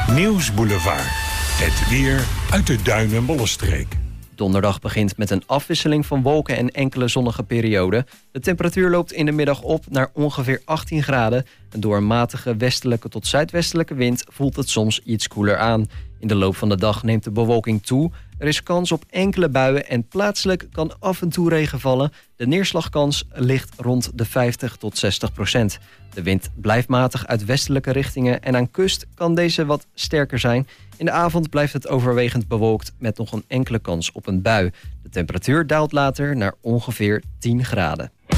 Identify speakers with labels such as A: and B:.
A: Nieuwsboulevard. Het weer uit de Duin- en Bollenstreek.
B: Donderdag begint met een afwisseling van wolken en enkele zonnige perioden. De temperatuur loopt in de middag op naar ongeveer 18 graden. En door een matige westelijke tot zuidwestelijke wind voelt het soms iets koeler aan. In de loop van de dag neemt de bewolking toe. Er is kans op enkele buien en plaatselijk kan af en toe regen vallen. De neerslagkans ligt rond de 50 tot 60%. De wind blijft matig uit westelijke richtingen en aan kust kan deze wat sterker zijn. In de avond blijft het overwegend bewolkt met nog een enkele kans op een bui. De temperatuur daalt later naar ongeveer 10 graden.